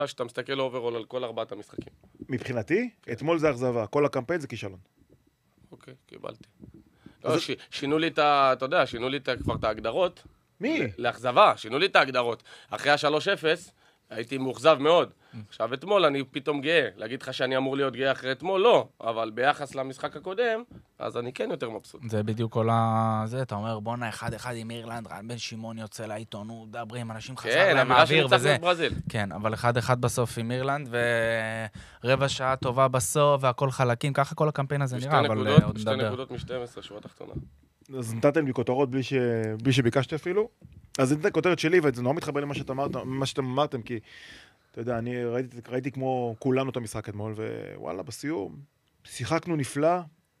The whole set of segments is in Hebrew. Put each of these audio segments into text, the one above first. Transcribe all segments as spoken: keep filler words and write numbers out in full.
שאתה מסתכל אוברול על כל ארבעת המשחקים. מבחינתי, אתמול זה אכזבה, כל הקמפיין זה כישלון. אוקיי, קיבלתי. לא, שינו לי את ה... אתה יודע, שינו לי כבר את ההגדרות. מי? לאכזבה, שינו לי את ההגדרות. אחרי ה-שלוש אפס, הייתי מאוכזב מאוד. עכשיו, אתמול אני פתאום גאה. להגיד לך שאני אמור להיות גאה אחרי אתמול, לא. אבל ביחס למשחק הקודם, אז אני כן יותר מבסוט. זה בדיוק כל ה... זה, אתה אומר, בונה אחד אחד עם אירלנד, רן בן שמעון יוצא לעיתונות, מדברים, אנשים חזר להם האוויר וזה. כן, אבל אחד אחד בסוף עם אירלנד, ורבע שעה טובה בסוף, והכל חלקים, ככה כל הקמפיין הזה נראה, אבל עוד שתי נקודות מ-שתים עשרה, שורה תחתונה. אז נתתם לי כותרות בלי ש... בלי שביקשתי אפילו. אז נתן כותרת שלי, וזה נורא מתחבר למה שאתם אמרתם, מה שאתם אמרתם, כי, אתה יודע, אני ראיתי, ראיתי כמו כולנו את המשחק אתמול, ווואלה, בסיום, שיחקנו נפלא,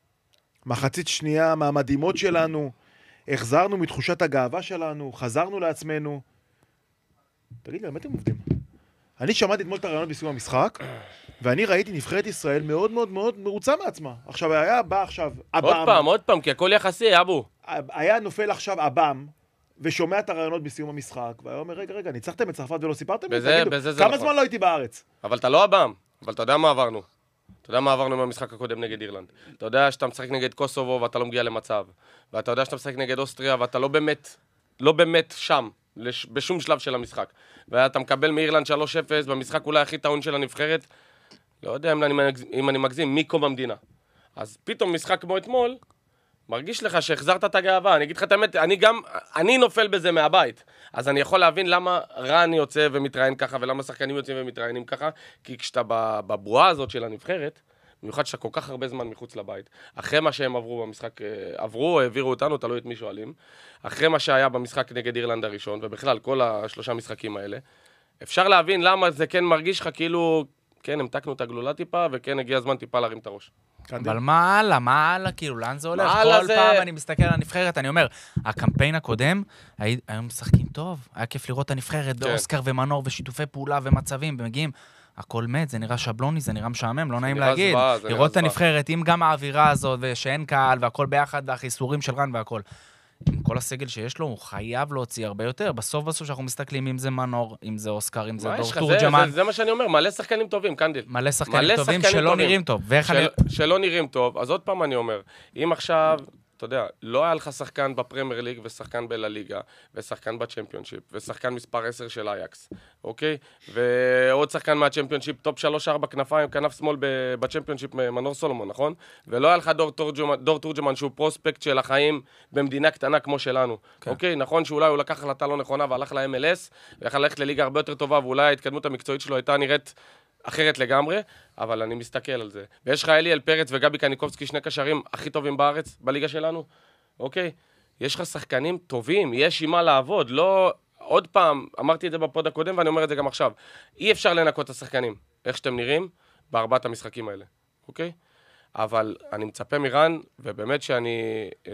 מחצית שנייה מהמדהימות שלנו, החזרנו מתחושת הגאווה שלנו, חזרנו לעצמנו. תגיד לי, על מה אתם עובדים? אני שמעתי אתמול את הרעיונות בסיום המשחק, ואני ראיתי נבחרת ישראל מאוד מאוד מאוד מרוצה מעצמה. עכשיו, היה בא עכשיו, אבם. עוד פעם, עוד פעם, כי הכל יחסי, אבו. היה נופל עכשיו אבם, ושומע את הרעיונות בסיום המשחק, והיה אומר, רגע, רגע, ניצחתם את צרפת ולא סיפרתם? בזה, בזה זה נכון. כמה זמן לא הייתי בארץ? אבל אתה לא אבם, אבל אתה יודע מה עברנו. אתה יודע מה עברנו מהמשחק הקודם נגד אירלנד. אתה יודע שאתה משחק נגד קוסובו ואתה לא מגיע למצב. ואתה יודע שאתה משחק נגד אוסטריה ואתה לא באמת, לא באמת שם, לש, בשום שלב של המשחק. ואתה מקבל מאירלנד שלוש אפס במשחק אולי הכי טעון של הנבחרת. לא יודע אם אני, אם אני מגזים, מקום המדינה. אז פתאום משחק כמו אתמול, מרגיש לך שהחזרת את הגאווה. אני אגיד לך את האמת, אני גם, אני נופל בזה מהבית. אז אני יכול להבין למה רן יוצא ומתראיין ככה, ולמה שחקנים יוצאים ומתראיינים ככה, כי כשאתה בבועה הזאת של הנבחרת, במיוחד שאתה כל כך הרבה זמן מחוץ לבית, אחרי מה שהם עברו במשחק, עברו, העבירו אותנו, תלוי את מי שואלים, אחרי מה שהיה במשחק נגד אירלנד הראשון, ובכלל כל השלושה משחקים האלה, אפשר להבין למה זה כן מרגיש לך כאילו, כן, המתקנו את הגלולה טיפה, וכן הגיע הזמן טיפה להרים את הראש. אבל מה הלאה, מה הלאה, כאילו, לאן זה הולך? כל פעם אני מסתכל על הנבחרת, אני אומר, הקמפיין הקודם, היום משחקים טוב, היה כיף לראות את הנבחרת באוסקר ומנור ושיתופי פעולה ומצבים, ומגיעים, הכל מת, זה נראה שבלוני, זה נראה משעמם, לא נעים להגיד. לראות את הנבחרת, עם גם האווירה הזאת, ושאין קהל, והכל ביחד, והחיסורים של רן והכל. עם כל הסגל שיש לו, הוא חייב להוציא הרבה יותר. בסוף בסוף שאנחנו מסתכלים אם זה מנור, אם זה אוסקר, אם זה דור תורג'מן. זה מה שאני אומר, מלא שחקנים טובים, קנדיל. מלא שחקנים טובים שלא נראים טוב. שלא נראים טוב, אז עוד פעם אני אומר, אם עכשיו, אתה יודע, לא היה לך שחקן בפרמייר ליג ושחקן בלליגה, ושחקן בצ'מפיונשיפ, ושחקן מספר עשר של אייקס, אוקיי? ועוד שחקן מהצ'מפיונשיפ, טופ שלוש ארבע כנפיים, כנף שמאל בצ'מפיונשיפ, מנור סולומון, נכון? ולא היה לך דור תורג'מן, דור תורג'מן שהוא פרוספקט של החיים במדינה קטנה כמו שלנו, אוקיי? נכון שאולי הוא לקח החלטה לא נכונה והלך ל-אם אל אס, ויכל ללכת לליגה הרבה יותר טובה, ואולי ההתקדמות המקצועית שלו הייתה נראית אחרת לגמרי, אבל אני מסתכל על זה. ויש לך אליאל פרץ וגבי קניקובסקי, שני קשרים הכי טובים בארץ, בליגה שלנו, אוקיי? יש לך שחקנים טובים, יש עם מה לעבוד, לא... עוד פעם, אמרתי את זה בפוד הקודם ואני אומר את זה גם עכשיו, אי אפשר לנקות את השחקנים, איך שאתם נראים, בארבעת המשחקים האלה, אוקיי? אבל אני מצפה מרן, ובאמת שאני, אה,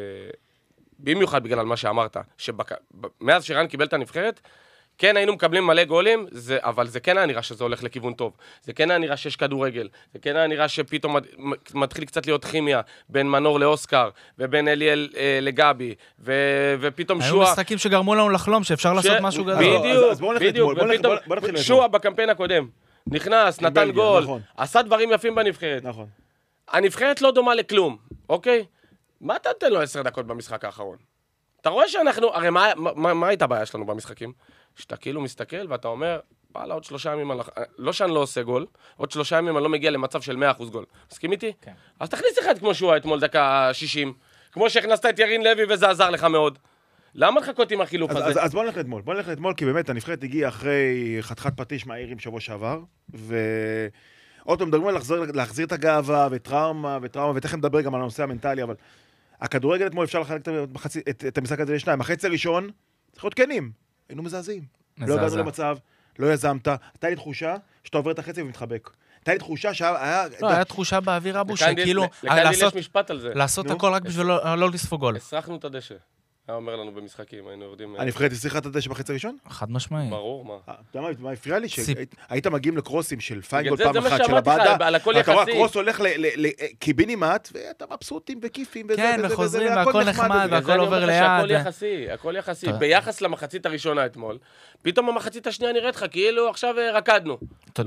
במיוחד בגלל מה שאמרת, שמאז שרן קיבל את הנבחרת, כן היינו מקבלים מלא גולים, זה, אבל זה כן היה נראה שזה הולך לכיוון טוב. זה כן היה נראה שיש כדורגל. זה כן היה נראה שפתאום מתחיל קצת להיות כימיה בין מנור לאוסקר, ובין אליאל אה, לגבי, ו, ופתאום שואה... היו משחקים שגרמו לנו לחלום שאפשר ש... לעשות משהו גדול. בדיוק, בדיוק. ופתאום שואה בקמפיין הקודם. נכנס, נתן גול, נכון. עשה דברים יפים בנבחרת. נכון. הנבחרת לא דומה לכלום, אוקיי? מה אתה נותן לו עשר דקות במשחק האחרון? אתה רואה שאנחנו... הרי מה, מה, מה הייתה הבעיה שלנו במשחקים? שאתה כאילו מסתכל ואתה אומר, וואלה, עוד שלושה ימים, לא שאני לא עושה גול, עוד שלושה ימים אני לא מגיע למצב של מאה אחוז גול. מסכים איתי? כן. אז תכניס אחד כמו שהוא אתמול דקה שישים, כמו שהכנסת את ירין לוי וזה עזר לך מאוד. למה לחכות עם החילוף אז, הזה? אז, אז בוא נלך לאתמול, בוא נלך לאתמול, כי באמת הנבחרת הגיעה אחרי חתיכת פטיש מהעירים שבוע שעבר, ועוד פעם מדברים על להחזיר, להחזיר את הגאווה וטראומה וטראומה, ותכף נדבר גם על הנושא המנטלי, אבל הכדורגל אתמול אפשר לחלק את, את, את המשחק הזה לשניים. החצי הראשון, צריך להיות כנים, היינו מזעזעים. לא הגענו למצב, לא יזמת, הייתה לי תחושה שאתה עובר את החצי ומתחבק. הייתה לי תחושה שהיה... לא, היה תחושה באוויר אבו, שכאילו... לקנדיל יש משפט על זה. לעשות הכל רק בשביל לא לספוג גול. הסרחנו את הדשא. היה אומר לנו במשחקים, היינו יורדים... הנבחרת הצליחה את הדשא בחצי ראשון? חד משמעי. ברור, מה. אתה יודע מה הפריע לי? שהיית מגיעים לקרוסים של פיינגול זה פעם מה אחת של שאמרתי לך, הבאדה, על הכל אתה רואה, יחסי. הקרוס הולך לקיבינימט, ואתה מבסוטים וכיפים וזה כן, וזה וחוזרים, וזה, והכל והכל נחמד, נחמד. והכל עובר ליד. הכל יחסי, הכל יחסי. ביחס למחצית הראשונה אתמול, פתאום המחצית השנייה נראית לך, כאילו עכשיו רקדנו.